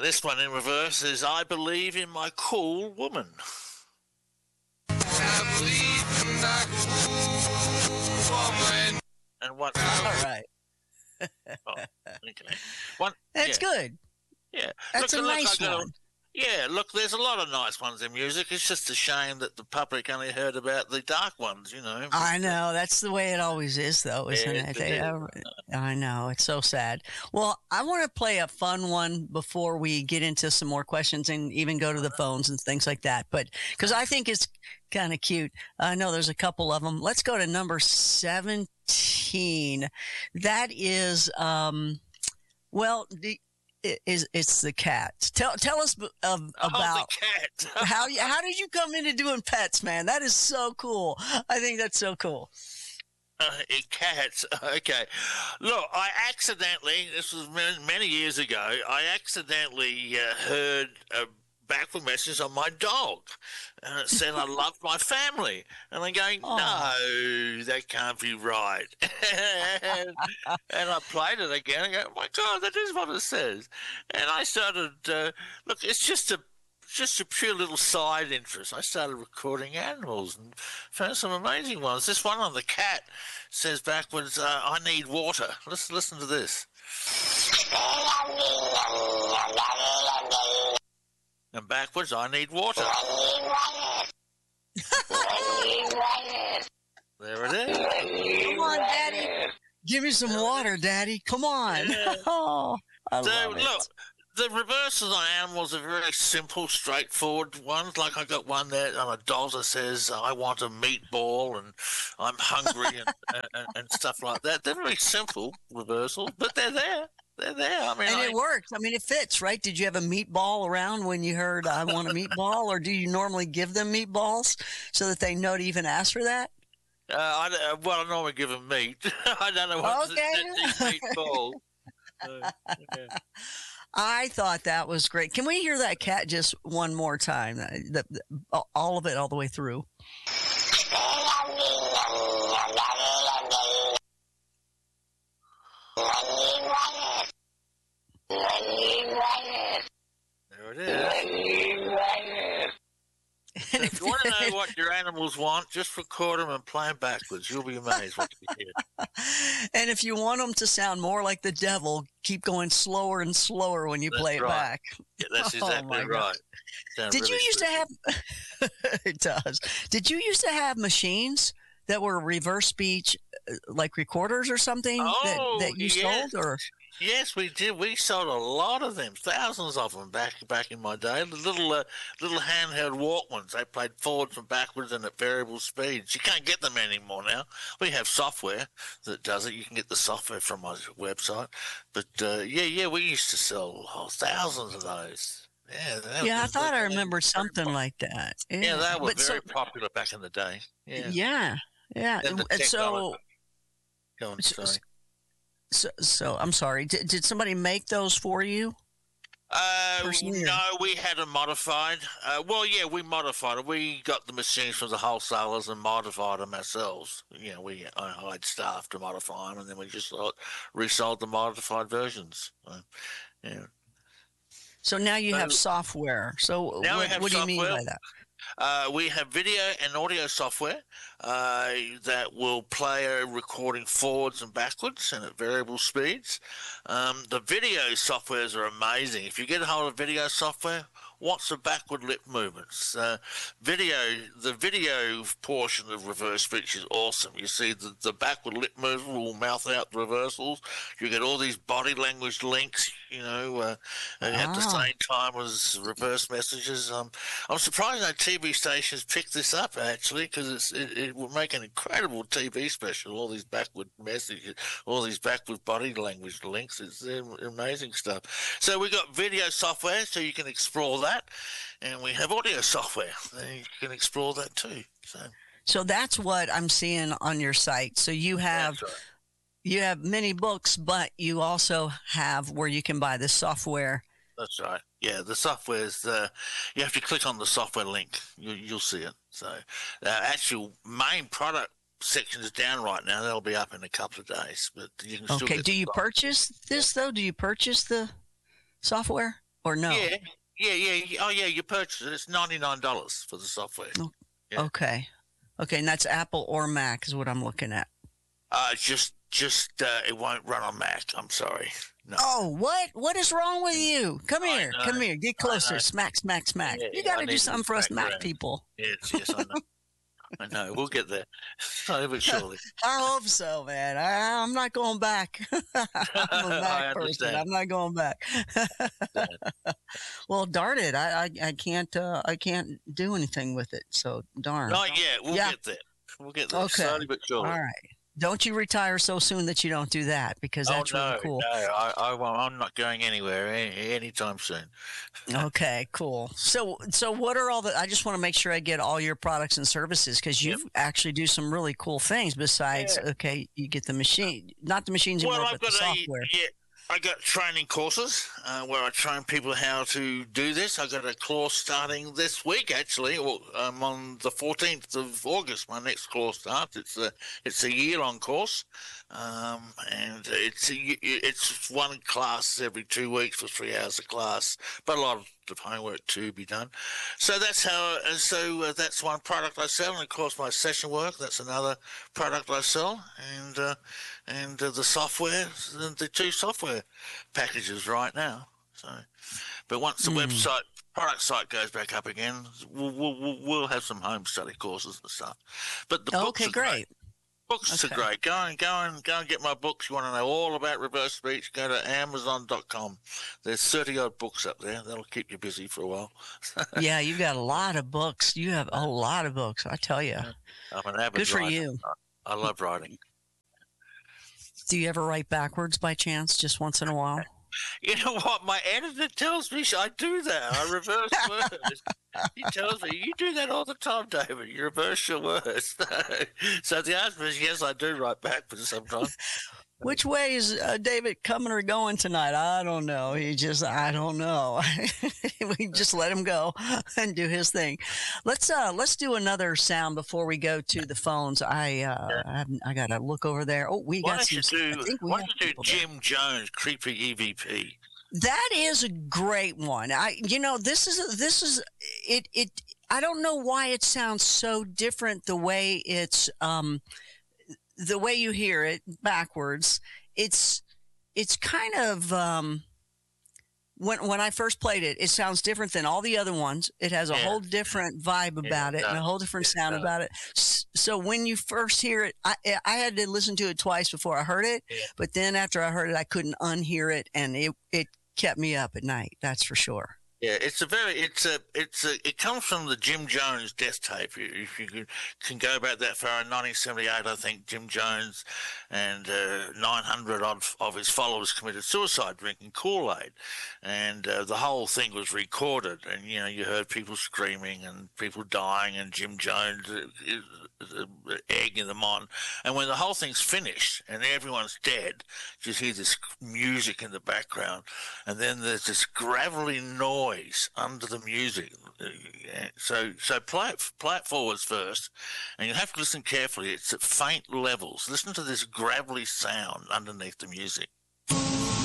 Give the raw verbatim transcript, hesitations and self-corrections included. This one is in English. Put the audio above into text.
And this one in reverse is I Believe in My Cool Woman. I believe in my cool woman. And what? All right. Oh, okay. One, That's yeah. good. Yeah. That's look, a look, nice gotta, one. Yeah, look, there's a lot of nice ones in music. It's just a shame that the public only heard about the dark ones, you know. I know. That's the way it always is, though, isn't Yes, it? it They, is. uh, I know. It's so sad. Well, I want to play a fun one before we get into some more questions and even go to the phones and things like that. But because I think it's kind of cute. I know there's a couple of them. Let's go to number seventeen. That is, um, well, the. Is it's the cat? Tell tell us of, Oh, about the cat. how you, how did you come into doing pets, man? That is so cool. I think that's so cool. Uh, it cats. Okay. Look, I accidentally. This was many, many years ago. I accidentally uh, heard a backward message on my dog, and it said I loved my family. And I'm going, Oh. no, that can't be right. and, and I played it again. I go, oh my God, that is what it says. And I started. Uh, look, it's just a. Just a pure little side interest. I started recording animals and found some amazing ones. This one on the cat says backwards, uh, I need water. Let's listen to this. And backwards, I need water. There it is. Come on, Daddy. Give me some water, Daddy. Come on. Yeah. Oh, I So, love it. look, the reversals on animals are very simple, straightforward ones. Like I got one there on a dog that says, I want a meatball and I'm hungry and, and, and stuff like that. They're very simple reversals, but they're there. They're there. I mean, And I, it works. I mean, it fits, right? Did you have a meatball around when you heard I want a meatball, or do you normally give them meatballs so that they know to even ask for that? uh, I, uh, well, I normally give them meat. I don't know what's Okay. the meatball. Uh, yeah. I thought that was great. Can we hear that cat just one more time? The, the, all of it, all the way through. There it is. So if you want to know what your animals want, just record them and play them backwards. You'll be amazed what you hear. And if you want them to sound more like the devil, keep going slower and slower when you That's play it right. back. Yeah, that's Oh, exactly my right. God. Sounds Did you really used to spooky. have? It does. Did you used to have machines that were reverse speech, uh, like recorders or something that, Oh, that you yes. sold? Or Yes, we did. We sold a lot of them, thousands of them back back in my day. The little uh, little handheld Walkmans. They played forwards and backwards and at variable speeds. You can't get them anymore now. We have software that does it. You can get the software from my website. But uh, yeah, yeah, we used to sell oh, thousands of those. Yeah, that yeah, I was- thought they- I they remembered were very something pop- like that. Yeah, Yeah, they were but very so, popular back in the day. Yeah. yeah, yeah. And the And so, technology. Go on, so, sorry. so, so I'm sorry. Did, did somebody make those for you? Uh, Personally, or- no, we had them modified. Uh, well, yeah, we modified it. We got the machines from the wholesalers and modified them ourselves. You know, we I hired staff to modify them, and then we just sold, resold the modified versions. Uh, yeah. So now you have So- software. So Now we what, have what do you mean software. by that? Uh, we have video and audio software uh, that will play a recording forwards and backwards and at variable speeds. Um, the video softwares are amazing. If you get a hold of video software, watch the backward lip movements. Uh, video, the video portion of reverse speech is awesome. You see the, the backward lip movement will mouth out the reversals. You get all these body language links, you know, uh, at the Ah. same time as reverse messages. Um, I'm surprised no T V stations pick this up, actually, because it's it, it will make an incredible T V special. All these backward messages, all these backward body language links. It's uh, amazing stuff. So we got video software, so you can explore that, and we have audio software, and you can explore that too. So So that's what I'm seeing on your site. So you have that's right. you have many books, but you also have where you can buy the software. That's right. Yeah, the software's. Uh, you have to click on the software link. You, you'll see it. So, uh, actual main product section is down right now. That'll be up in a couple of days. But you can still Okay. get Do the you software. purchase this though? Do you purchase the software? or no? Yeah, yeah, yeah. Oh, yeah. You purchase it. It's ninety nine dollars for the software. Oh, Yeah. okay, okay, and that's Apple or Mac is what I'm looking at. Uh, just, just uh, it won't run on Mac. I'm sorry. No. Oh, what? What is wrong with you? Come I here, know, come here, get I closer. know. Smack, smack, smack. Yeah, You yeah, got I to do need to something be for us smacked Mac around. people. Yes, yes, I know. I know. We'll get there. Slowly but surely. I hope so, man. I, I'm not going back. I'm a I Mac person. understand. I'm not going back. Well, darn it, I, I, I can't, uh, I can't do anything with it. So darn. Not yet. We'll Yeah. get there. We'll get there. Okay. Slowly but surely. All right. Don't you retire so soon that you don't do that, because Oh that's no, really cool. no, I, I won't. I'm not going anywhere any, anytime soon. Okay, cool. So, so what are all the? I just want to make sure I get all your products and services, because you Yep. actually do some really cool things. Besides, Yeah. okay, you get the machine, not the machines Well, anymore, I've but the got a software. yeah. I got training courses uh, where I train people how to do this. I got a course starting this week, actually. Well, um, on the fourteenth of August, my next course starts. It's a it's a year long course, um, and it's a, it's one class every two weeks for three hours a class, but a lot of homework to be done. So that's how. And so uh, that's one product I sell, and of course my session work. That's another product I sell, and uh, and uh, the software, the, the two software packages right now. So, but once the Mm. website product site goes back up again, we'll we'll, we'll, we'll have some home study courses and stuff. But the books Okay, are great. Books Okay. are great. Go and go and go and get my books. You want to know all about reverse speech? Go to Amazon dot com. There's thirty odd books up there. That'll keep you busy for a while. Yeah, you got a lot of books. You have a lot of books. I tell you. I'm an avid Good for writer. you. I, I love writing. Do you ever write backwards by chance, just once in a while? You know what? My editor tells me I do that. I reverse words. He tells me, you do that all the time, David. You reverse your words. So the answer is yes, I do write backwards sometimes. Which way is uh, David coming or going tonight? I don't know. He just, I don't know. We just let him go and do his thing. Let's uh, let's do another sound before we go to the phones. I uh, I, haven't- I got to look over there. Oh, we Why got don't some. you I do, think we why have don't you do people there. Jim Jones, Creepy E V P? That is a great one. I, you know, this is this is it. It. I don't know why it sounds so different. The way it's, um, the way you hear it backwards. It's, it's kind of um, when when I first played it, it sounds different than all the other ones. It has a Yeah. whole different vibe Yeah, about it it and a does. whole different It sound does. about it. S- So when you first hear it, I I had to listen to it twice before I heard it. Yeah. But then after I heard it, I couldn't unhear it, and it it kept me up at night. That's for sure. Yeah, it's a very, it's a, it's a, it comes from the Jim Jones death tape. If you can, can go back that far, in nineteen seventy-eight, I think Jim Jones and uh, nine hundred odd of his followers committed suicide drinking Kool-Aid, and uh, the whole thing was recorded. And you know, you heard people screaming and people dying, and Jim Jones uh, uh, egging them on. And when the whole thing's finished and everyone's dead, you just hear this music in the background, and then there's this gravelly noise under the music. So so play it, play it forwards first, and you have to listen carefully. It's at faint levels. Listen to this gravelly sound underneath the music.